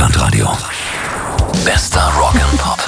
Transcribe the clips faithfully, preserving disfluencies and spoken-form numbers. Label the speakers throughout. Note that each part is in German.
Speaker 1: Rockland Radio. Bester Rock and Pop.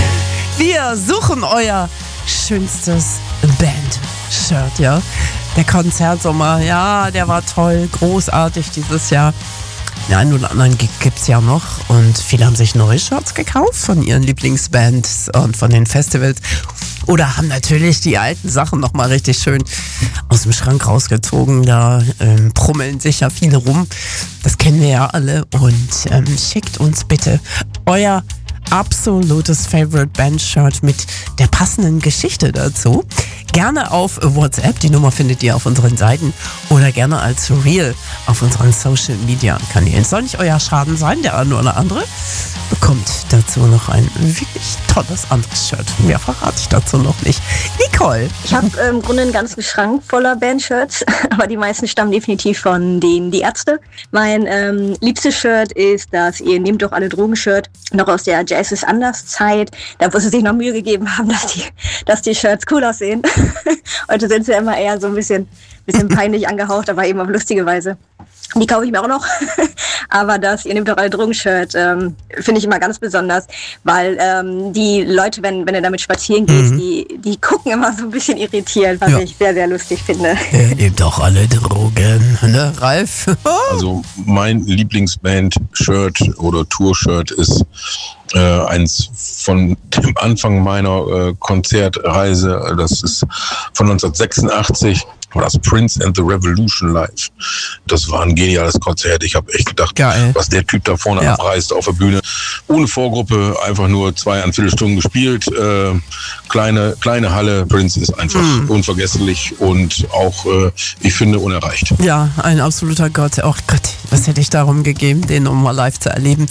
Speaker 2: Wir suchen euer schönstes Band-Shirt, ja. Der Konzertsommer, ja, der war toll, großartig dieses Jahr. Den einen oder anderen Gig gibt's ja noch und viele haben sich neue Shirts gekauft von ihren Lieblingsbands und von den Festivals oder haben natürlich die alten Sachen nochmal richtig schön aus dem Schrank rausgezogen. Da ähm, prummeln sich ja viele rum, das kennen wir ja alle und ähm, schickt uns bitte euer absolutes Favorite Band Shirt mit der passenden Geschichte dazu. Gerne auf WhatsApp, die Nummer findet ihr auf unseren Seiten oder gerne als Reel auf unseren Social Media Kanälen. Soll nicht euer Schaden sein, der eine oder andere bekommt dazu noch ein wirklich tolles anderes Shirt. Mehr verrate ich dazu noch nicht. Nicole.
Speaker 3: Ich habe äh, im Grunde einen ganzen Schrank voller Bandshirts, aber die meisten stammen definitiv von den Die Ärzte. Mein ähm, liebstes Shirt ist das Ihr nehmt doch alle Drogen-Shirt, noch aus der Jazz ist anders Zeit, da wo sie sich noch Mühe gegeben haben, dass die, dass die Shirts cool aussehen. Heute sind sie immer eher so ein bisschen, bisschen peinlich angehaucht, aber eben auf lustige Weise. Die kaufe ich mir auch noch. Aber das Ihr nehmt doch alle Drogen-Shirt ähm, finde ich immer ganz besonders, weil ähm, die Leute, wenn, wenn du damit spazieren gehst, mhm. die, die gucken immer so ein bisschen irritiert, was ja. ich sehr, sehr lustig finde.
Speaker 2: Ihr nehmt doch alle Drogen, ne, Ralf?
Speaker 4: Also mein Lieblingsband-Shirt oder Tour-Shirt ist äh, eins von dem Anfang meiner äh, Konzertreise. Das ist von neunzehnhundertsechsundachtzig. War das Prince and the Revolution live. Das war ein geniales Konzert. Ich habe echt gedacht, Geil. was der Typ da vorne ja. abreißt auf der Bühne. Ohne Vorgruppe, einfach nur zweieinviertel Stunden gespielt. Äh, kleine, kleine Halle. Prince ist einfach mm. unvergesslich und auch, äh, ich finde, unerreicht.
Speaker 2: Ja, ein absoluter Gott. Oh Gott, was hätte ich darum gegeben, den um mal live zu erleben.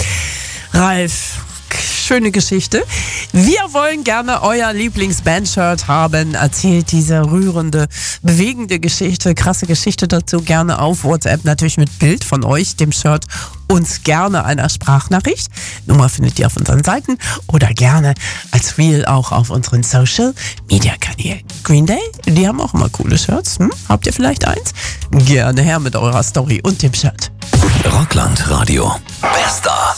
Speaker 2: Ralf, schöne Geschichte. Wir wollen gerne euer Lieblingsbandshirt haben. Erzählt diese rührende, bewegende Geschichte, krasse Geschichte dazu gerne auf WhatsApp. Natürlich mit Bild von euch, dem Shirt. Uns gerne einer Sprachnachricht. Nummer findet ihr auf unseren Seiten oder gerne als Reel auch auf unseren Social Media Kanälen. Green Day, die haben auch immer coole Shirts. Hm? Habt ihr vielleicht eins? Gerne her mit eurer Story und dem Shirt.
Speaker 1: Rockland Radio. Bester